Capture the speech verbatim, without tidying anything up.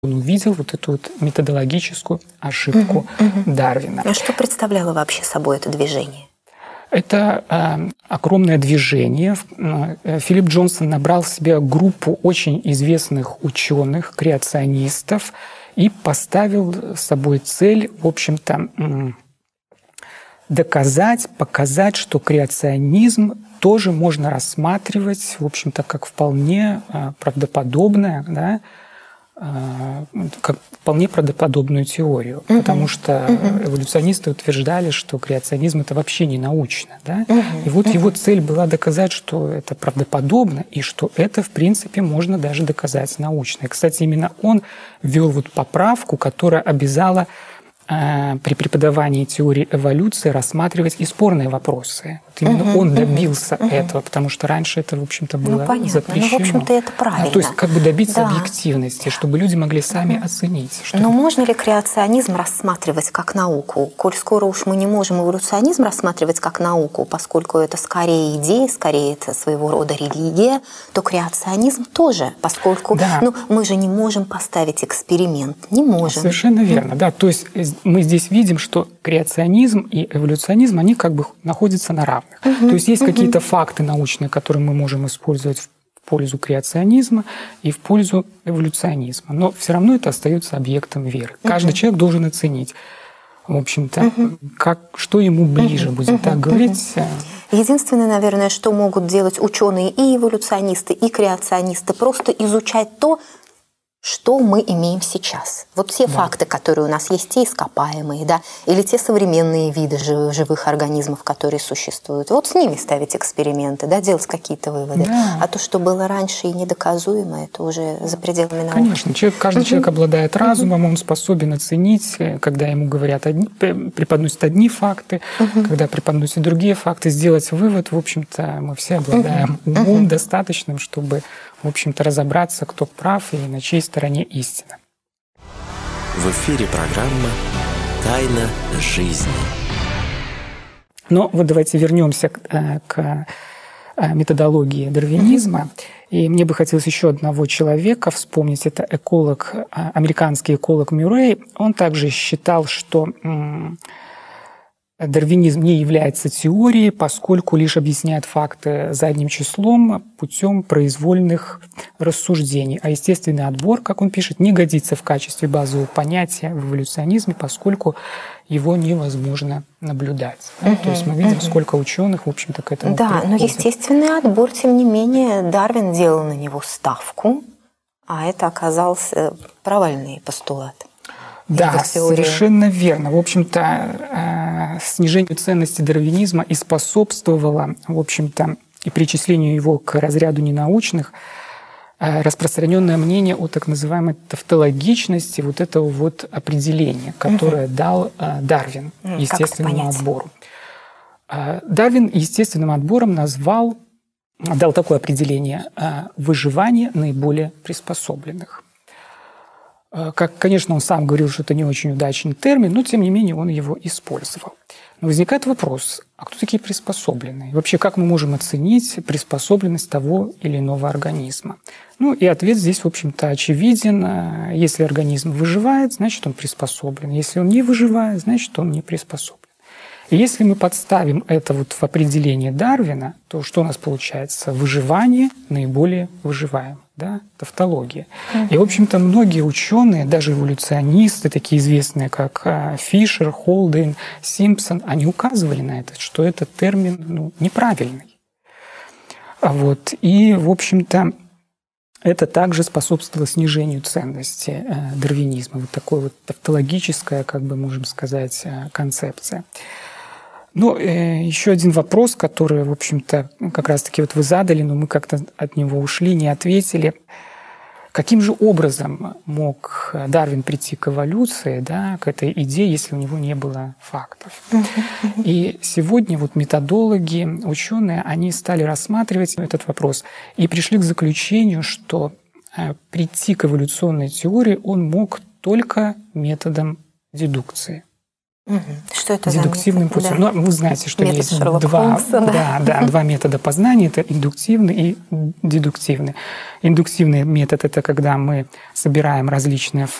он увидел вот эту вот методологическую ошибку угу, угу. Дарвина. А что представляло вообще собой это движение? Это э, огромное движение. Филипп Джонсон набрал в себя группу очень известных ученых, креационистов и поставил с собой цель, в общем-то, доказать, показать, что креационизм тоже можно рассматривать, в общем-то, как вполне правдоподобное, да, как вполне правдоподобную теорию, uh-huh. потому что uh-huh. эволюционисты утверждали, что креационизм — это вообще не научно. Да? Uh-huh. И вот uh-huh. его цель была доказать, что это правдоподобно, и что это, в принципе, можно даже доказать научно. И, кстати, именно он ввел вот поправку, которая обязала э, при преподавании теории эволюции рассматривать и спорные вопросы. Вот именно uh-huh. он добился uh-huh. этого, потому что раньше это, в общем-то, было ну, запрещено. Ну, в общем-то, это правильно. А, то есть как бы добиться да. объективности, чтобы люди могли сами uh-huh. оценить. Что... Но можно ли креационизм рассматривать как науку? Коль скоро уж мы не можем эволюционизм рассматривать как науку, поскольку это скорее идея, скорее это своего рода религия, то креационизм тоже, поскольку да. ну, мы же не можем поставить эксперимент. Не можем. Совершенно верно, да. То есть мы здесь видим, что креационизм и эволюционизм, они как бы находятся на равных. Uh-huh. То есть есть uh-huh. какие-то факты научные, которые мы можем использовать в пользу креационизма и в пользу эволюционизма. Но все равно это остается объектом веры. Uh-huh. Каждый человек должен оценить, в общем-то, uh-huh. как, что ему ближе, uh-huh. будем uh-huh. так говорить. Uh-huh. Единственное, наверное, что могут делать ученые и эволюционисты, и креационисты, просто изучать то, что мы имеем сейчас. Вот все да. факты, которые у нас есть, те ископаемые, да, или те современные виды живых организмов, которые существуют. Вот с ними ставить эксперименты, да, делать какие-то выводы. Да. А то, что было раньше и недоказуемо, это уже за пределами науки. Конечно. Человек, каждый uh-huh. человек обладает разумом, uh-huh. он способен оценить, когда ему говорят одни, преподносят одни факты, uh-huh. когда преподносят другие факты, сделать вывод. В общем-то, мы все обладаем uh-huh. умом uh-huh. достаточным, чтобы, в общем-то, разобраться, кто прав и на чьей стороне истина. В эфире программа «Тайна жизни». Но вот давайте вернемся к, к методологии дарвинизма. И мне бы хотелось еще одного человека вспомнить. Это эколог, американский эколог Мюррей. Он также считал, что дарвинизм не является теорией, поскольку лишь объясняет факты задним числом путем произвольных рассуждений. А естественный отбор, как он пишет, не годится в качестве базового понятия в эволюционизме, поскольку его невозможно наблюдать. Да? Uh-huh, То есть мы видим, uh-huh. сколько ученых, в общем-то, к этому Да, приходят. Но естественный отбор, тем не менее, Дарвин делал на него ставку, а это оказался провальный постулат. Да, совершенно верно. В общем-то, снижению ценности дарвинизма и способствовало, в общем-то, и причислению его к разряду ненаучных распространенное мнение о так называемой тавтологичности вот этого вот определения, которое угу. дал Дарвин естественному отбору. Дарвин естественным отбором назвал, дал такое определение: выживание наиболее приспособленных. Как, конечно, он сам говорил, что это не очень удачный термин, но, тем не менее, он его использовал. Но возникает вопрос, а кто такие приспособленные? Вообще, как мы можем оценить приспособленность того или иного организма? Ну, и ответ здесь, в общем-то, очевиден. Если организм выживает, значит, он приспособлен. Если он не выживает, значит, он не приспособлен. И если мы подставим это вот в определение Дарвина, то что у нас получается? Выживание наиболее выживаемое. Да, тавтология. Uh-huh. И, в общем-то, многие ученые, даже эволюционисты, такие известные, как Фишер, Холден, Симпсон, они указывали на это, что этот термин ну, неправильный. Вот. И, в общем-то, это также способствовало снижению ценности э, дарвинизма. Вот такая вот тавтологическая, как бы можем сказать, э, концепция. Ну, э, еще один вопрос, который, в общем-то, как раз-таки вот вы задали, но мы как-то от него ушли, не ответили. Каким же образом мог Дарвин прийти к эволюции, да, к этой идее, если у него не было фактов? И сегодня вот методологи, ученые, они стали рассматривать этот вопрос и пришли к заключению, что э, прийти к эволюционной теории он мог только методом дедукции. Что это дедуктивным за метод? путем. Да. Ну, вы знаете, что метод есть Шерлока два, Холмса, да. Да, да, два метода познания. Это индуктивный и дедуктивный. Индуктивный метод – это когда мы собираем различные